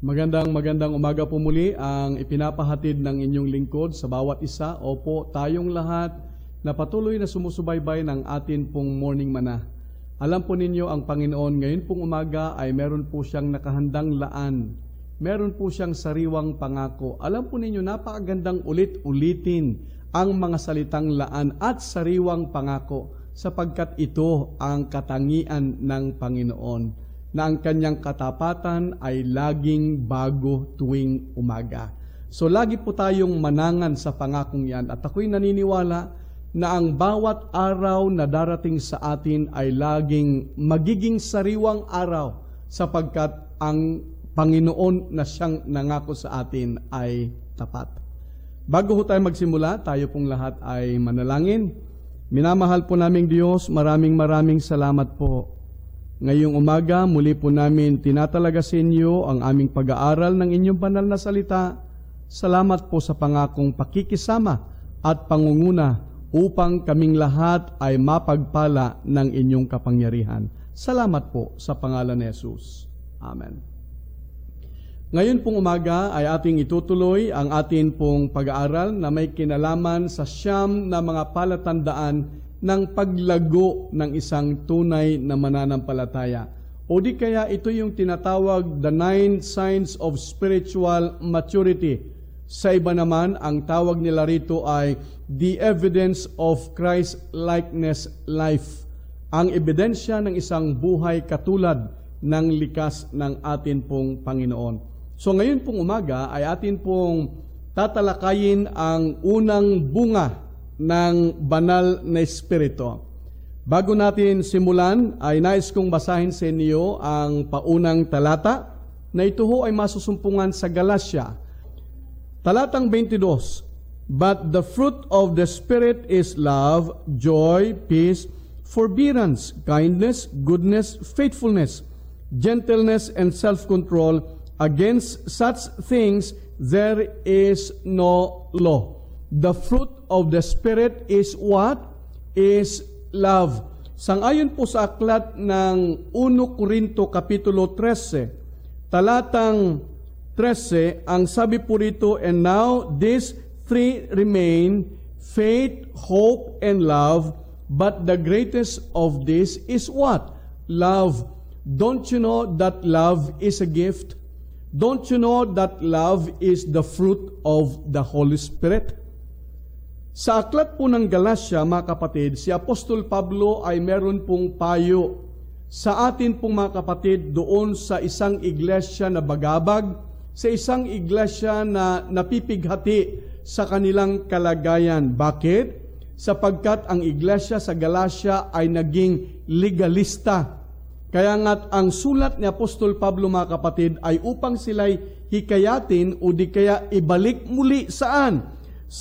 Magandang umaga po muli ang ipinapahatid ng inyong lingkod sa bawat isa. Opo, tayong lahat na patuloy na sumusubaybay ng atin pong morning mana. Alam po ninyo ang Panginoon ngayon pong umaga ay meron po siyang nakahandang laan. Meron po siyang sariwang pangako. Alam po ninyo napakagandang ulit-ulitin ang mga salitang laan at sariwang pangako sapagkat ito ang katangian ng Panginoon, na ang kanyang katapatan ay laging bago tuwing umaga. So lagi po tayong manangan sa pangakong yan at ako'y naniniwala na ang bawat araw na darating sa atin ay laging magiging sariwang araw sapagkat ang Panginoon na siyang nangako sa atin ay tapat. Bago ho tayo magsimula, tayo pong lahat ay manalangin. Minamahal po naming Diyos, maraming salamat po. Ngayong umaga, muli po namin tinatalaga sa inyo ang aming pag-aaral ng inyong banal na salita. Salamat po sa pangakong pakikisama at pangunguna upang kaming lahat ay mapagpala ng inyong kapangyarihan. Salamat po sa pangalan ni Jesus. Amen. Ngayon pong umaga ay ating itutuloy ang atin pong pag-aaral na may kinalaman sa 9 na mga palatandaan ng paglago ng isang tunay na mananampalataya. O di kaya ito yung tinatawag the 9 signs of spiritual maturity. Sa iba naman, ang tawag nila rito ay the evidence of Christ-likeness life. Ang ebidensya ng isang buhay katulad ng likas ng atin pong Panginoon. So ngayon pong umaga ay atin pong tatalakayin ang unang bunga ng banal na espiritu. Bago natin simulan, ay nais kong basahin sa inyo ang paunang talata na ito ho ay masusumpungan sa Galatia. Talatang 22, But the fruit of the Spirit is love, joy, peace, forbearance, kindness, goodness, faithfulness, gentleness, and self-control. Against such things there is no law. The fruit of the Spirit is what? Is love. Sangayon po sa aklat ng 1 Corinto Kapitulo 13, talatang 13, ang sabi po rito, And now these 3 remain, faith, hope, and love, but the greatest of these is what? Love. Don't you know that love is a gift? Don't you know that love is the fruit of the Holy Spirit? Sa aklat po ng Galatia, mga kapatid, si Apostol Pablo ay meron pong payo sa atin pong mga kapatid doon sa isang iglesia na bagabag, sa isang iglesia na napipighati sa kanilang kalagayan. Bakit? Sapagkat ang iglesia sa Galatia ay naging legalista. Kaya nga't ang sulat ni Apostol Pablo, mga kapatid, ay upang sila'y hikayatin o di kaya ibalik muli saan?